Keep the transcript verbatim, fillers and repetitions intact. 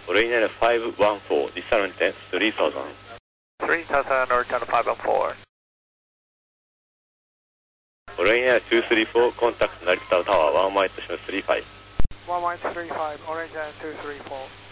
Original five one four, descent three thousand. three thousand, return five one four. Original two three four, contact Narita Tower, one mile to three five. one mile three five, Original two three four.